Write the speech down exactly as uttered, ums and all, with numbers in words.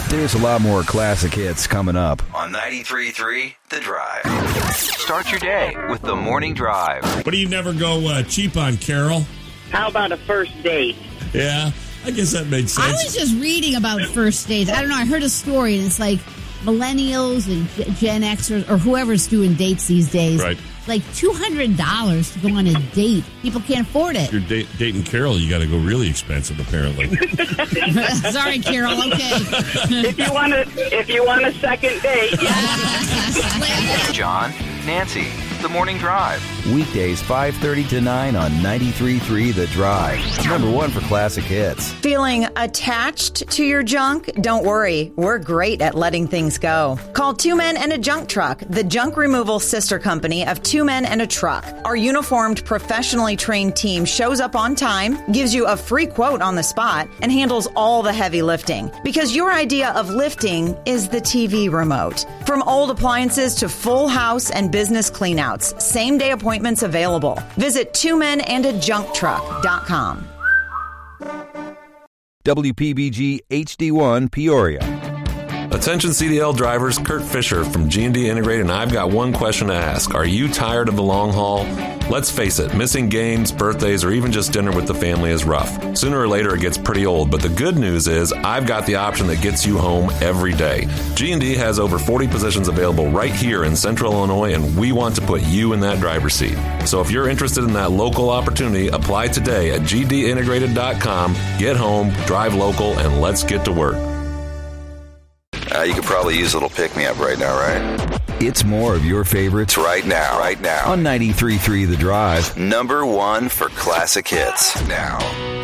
There's a lot more classic hits coming up on ninety-three point three The Drive. Start your day with the Morning Drive. But do you never go uh, cheap on Carol? How about a first date? Yeah, I guess that makes sense. I was just reading about first dates. I don't know. I heard a story, and it's like millennials and Gen Xers or whoever's doing dates these days. Right. Like two hundred dollars to go on a date. People can't afford it. If you're date, dating Carol, you got to go really expensive, apparently. Sorry, Carol. Okay. If you want a, if you want a second date, John, Nancy, The Morning Drive. Weekdays five thirty to nine on ninety-three point three The Drive. Number one for classic hits. Feeling attached to your junk? Don't worry. We're great at letting things go. Call Two Men and a Junk Truck, the junk removal sister company of Two Men and a Truck. Our uniformed, professionally trained team shows up on time, gives you a free quote on the spot, and handles all the heavy lifting. Because your idea of lifting is the T V remote. From old appliances to full house and business cleanouts, same day appointments available. Visit two men and a junk truck dot com. W P B G H D one Peoria. Attention C D L drivers, Kurt Fisher from G and D Integrated, and I've got one question to ask. Are you tired of the long haul? Let's face it, missing games, birthdays, or even just dinner with the family is rough. Sooner or later, it gets pretty old, but the good news is I've got the option that gets you home every day. G and D has over forty positions available right here in Central Illinois, and we want to put you in that driver's seat. So if you're interested in that local opportunity, apply today at G D integrated dot com. Get home, drive local, and let's get to work. Uh, you could probably use a little pick-me-up right now, right? It's more of your favorites Right now, right now. on ninety-three point three The Drive. Number one for classic hits now.